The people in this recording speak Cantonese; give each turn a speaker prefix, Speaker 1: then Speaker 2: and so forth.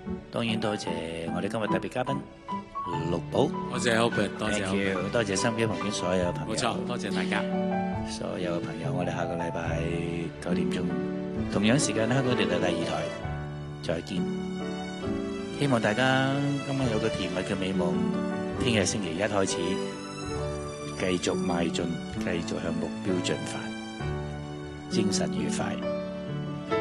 Speaker 1: 當然多謝我哋今日特別嘉賓陸寶，
Speaker 2: 多謝 Albert， 多謝
Speaker 1: Albert，多謝身邊旁邊所有朋友，
Speaker 2: 冇錯，多謝大家，
Speaker 1: 所有嘅朋友，我哋下個禮拜9點鐘同樣時間香港電台第2台再見。希望大家今晚有個甜蜜嘅美夢，聽日星期一開始繼續邁進，繼續向目標進發，精神愉快。